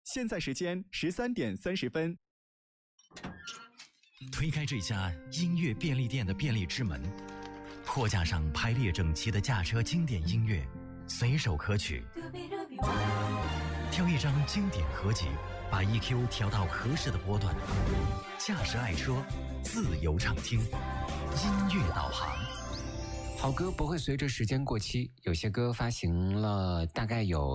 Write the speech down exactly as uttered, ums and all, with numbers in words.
现在时间十三点三十分。 推开这家音乐便利店的便利之门，货架上排列整齐的驾车经典音乐，随手可取。挑一张经典合集，把 E Q 调到合适的波段，驾驶爱车，自由畅听，音乐导航。 好歌不会随着时间过期，有些歌发行了大概有